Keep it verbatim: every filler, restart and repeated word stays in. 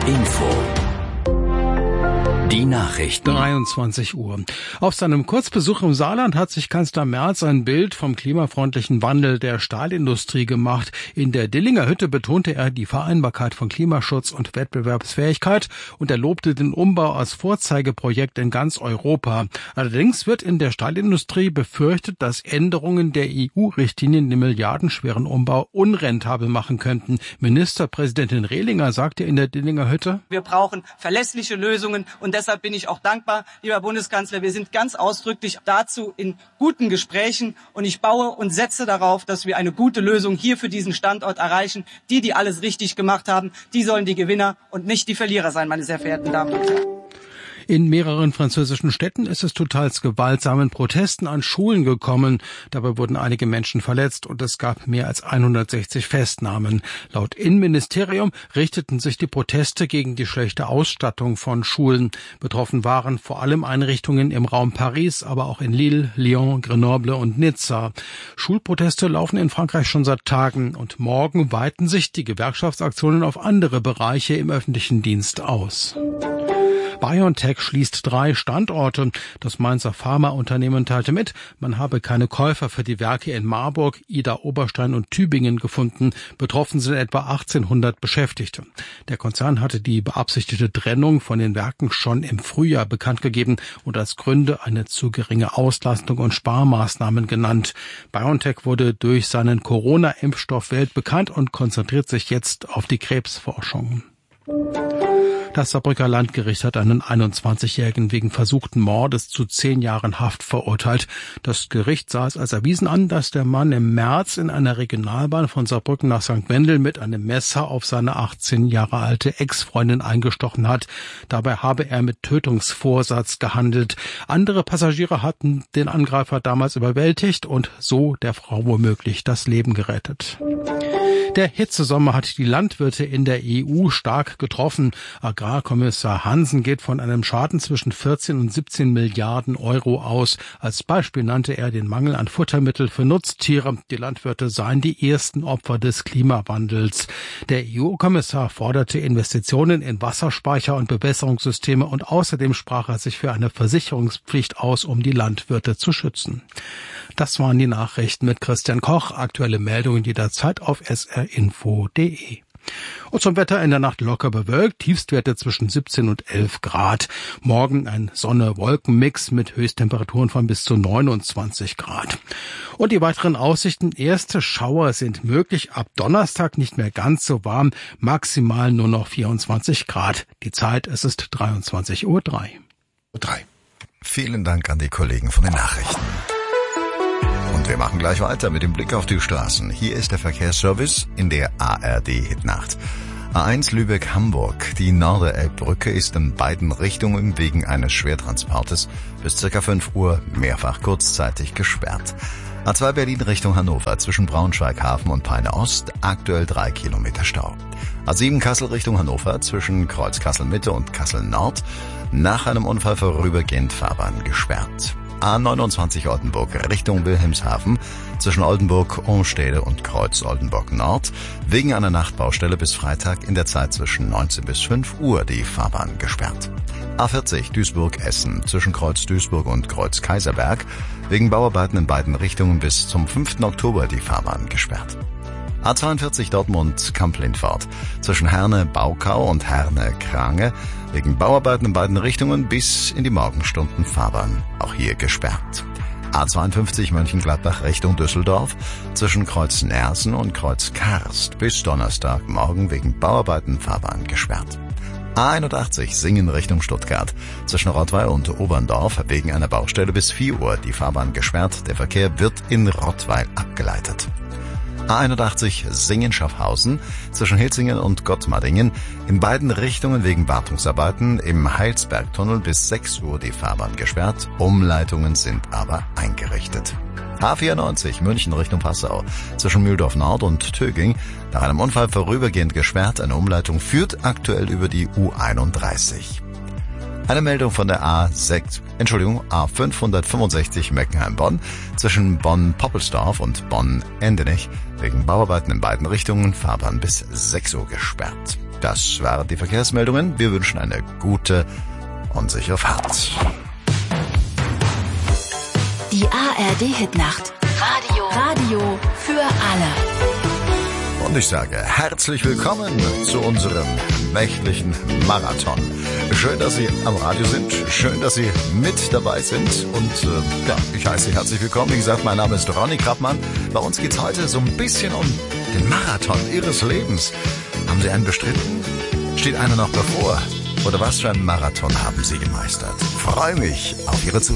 Info. Die Nachrichten. dreiundzwanzig Uhr. Auf seinem Kurzbesuch im Saarland hat sich Kanzler Merz ein Bild vom klimafreundlichen Wandel der Stahlindustrie gemacht. In der Dillinger Hütte betonte er die Vereinbarkeit von Klimaschutz und Wettbewerbsfähigkeit und er lobte den Umbau als Vorzeigeprojekt in ganz Europa. Allerdings wird in der Stahlindustrie befürchtet, dass Änderungen der E U-Richtlinien den milliardenschweren Umbau unrentabel machen könnten. Ministerpräsidentin Rehlinger sagte in der Dillinger Hütte: Wir brauchen verlässliche Lösungen und deshalb bin ich auch dankbar, lieber Bundeskanzler. Wir sind ganz ausdrücklich dazu in guten Gesprächen und ich baue und setze darauf, dass wir eine gute Lösung hier für diesen Standort erreichen. Die, die alles richtig gemacht haben, die sollen die Gewinner und nicht die Verlierer sein, meine sehr verehrten Damen und Herren. In mehreren französischen Städten ist es zu teils gewaltsamen Protesten an Schulen gekommen. Dabei wurden einige Menschen verletzt und es gab mehr als hundertsechzig Festnahmen. Laut Innenministerium richteten sich die Proteste gegen die schlechte Ausstattung von Schulen. Betroffen waren vor allem Einrichtungen im Raum Paris, aber auch in Lille, Lyon, Grenoble und Nizza. Schulproteste laufen in Frankreich schon seit Tagen und morgen weiten sich die Gewerkschaftsaktionen auf andere Bereiche im öffentlichen Dienst aus. BioNTech schließt drei Standorte. Das Mainzer Pharmaunternehmen teilte mit, man habe keine Käufer für die Werke in Marburg, Idar-Oberstein und Tübingen gefunden. Betroffen sind etwa achtzehnhundert Beschäftigte. Der Konzern hatte die beabsichtigte Trennung von den Werken schon im Frühjahr bekannt gegeben und als Gründe eine zu geringe Auslastung und Sparmaßnahmen genannt. BioNTech wurde durch seinen Corona-Impfstoff weltbekannt und konzentriert sich jetzt auf die Krebsforschung. Das Saarbrücker Landgericht hat einen einundzwanzigjährigen wegen versuchten Mordes zu zehn Jahren Haft verurteilt. Das Gericht sah es als erwiesen an, dass der Mann im März in einer Regionalbahn von Saarbrücken nach Sankt Wendel mit einem Messer auf seine achtzehn Jahre alte Ex-Freundin eingestochen hat. Dabei habe er mit Tötungsvorsatz gehandelt. Andere Passagiere hatten den Angreifer damals überwältigt und so der Frau womöglich das Leben gerettet. Der Hitzesommer hat die Landwirte in der E U stark getroffen. Agrarkommissar Hansen geht von einem Schaden zwischen vierzehn und siebzehn Milliarden Euro aus. Als Beispiel nannte er den Mangel an Futtermittel für Nutztiere. Die Landwirte seien die ersten Opfer des Klimawandels. Der E U-Kommissar forderte Investitionen in Wasserspeicher und Bewässerungssysteme und außerdem sprach er sich für eine Versicherungspflicht aus, um die Landwirte zu schützen. Das waren die Nachrichten mit Christian Koch. Aktuelle Meldungen jederzeit auf s r info punkt d e. Und zum Wetter: in der Nacht locker bewölkt, Tiefstwerte zwischen siebzehn und elf Grad. Morgen ein Sonne-Wolken-Mix mit Höchsttemperaturen von bis zu neunundzwanzig Grad. Und die weiteren Aussichten: erste Schauer sind möglich, ab Donnerstag nicht mehr ganz so warm, maximal nur noch vierundzwanzig Grad. Die Zeit, es ist dreiundzwanzig Uhr drei. drei. Vielen Dank an die Kollegen von den Nachrichten. Und wir machen gleich weiter mit dem Blick auf die Straßen. Hier ist der Verkehrsservice in der A R D-Hitnacht. A eins Lübeck-Hamburg. Die Norderelbbrücke ist in beiden Richtungen wegen eines Schwertransportes bis circa fünf Uhr mehrfach kurzzeitig gesperrt. A zwei Berlin Richtung Hannover zwischen Braunschweig-Hafen und Peine Ost, aktuell drei Kilometer Stau. A sieben Kassel Richtung Hannover zwischen Kreuz Kassel-Mitte und Kassel-Nord, nach einem Unfall vorübergehend Fahrbahn gesperrt. A neunundzwanzig Oldenburg Richtung Wilhelmshaven zwischen Oldenburg-Ohnstede und Kreuz Oldenburg-Nord wegen einer Nachtbaustelle bis Freitag in der Zeit zwischen neunzehn bis fünf Uhr die Fahrbahn gesperrt. A vierzig Duisburg-Essen zwischen Kreuz Duisburg und Kreuz Kaiserberg wegen Bauarbeiten in beiden Richtungen bis zum fünften Oktober die Fahrbahn gesperrt. A zweiundvierzig Dortmund-Kamp-Lindfort zwischen Herne-Baukau und Herne-Krange wegen Bauarbeiten in beiden Richtungen bis in die Morgenstunden Fahrbahn auch hier gesperrt. A zweiundfünfzig Mönchengladbach Richtung Düsseldorf zwischen Kreuz Nersen und Kreuz Karst bis Donnerstagmorgen wegen Bauarbeiten Fahrbahn gesperrt. A einundachtzig Singen Richtung Stuttgart zwischen Rottweil und Oberndorf wegen einer Baustelle bis vier Uhr die Fahrbahn gesperrt. Der Verkehr wird in Rottweil abgeleitet. A einundachtzig Singen-Schaffhausen zwischen Hilzingen und Gottmadingen in beiden Richtungen wegen Wartungsarbeiten im Heilsbergtunnel bis sechs Uhr die Fahrbahn gesperrt. Umleitungen sind aber eingerichtet. A vierundneunzig München Richtung Passau zwischen Mühldorf Nord und Töging nach einem Unfall vorübergehend gesperrt. Eine Umleitung führt aktuell über die U einunddreißig. Eine Meldung von der A sechs, Entschuldigung, A fünfhundertfünfundsechzig Meckenheim-Bonn zwischen Bonn-Poppelsdorf und Bonn-Endenich wegen Bauarbeiten in beiden Richtungen Fahrbahn bis sechs Uhr gesperrt. Das waren die Verkehrsmeldungen. Wir wünschen eine gute und sichere Fahrt. Die A R D-Hitnacht. Radio. Radio für alle. Und ich sage herzlich willkommen zu unserem nächtlichen Marathon. Schön, dass Sie am Radio sind. Schön, dass Sie mit dabei sind. Und äh, ja, ich heiße Sie herzlich willkommen. Wie gesagt, mein Name ist Ronny Krappmann. Bei uns geht's heute so ein bisschen um den Marathon Ihres Lebens. Haben Sie einen bestritten? Steht einer noch bevor? Oder was für einen Marathon haben Sie gemeistert? Freue mich auf Ihre Zuschriften.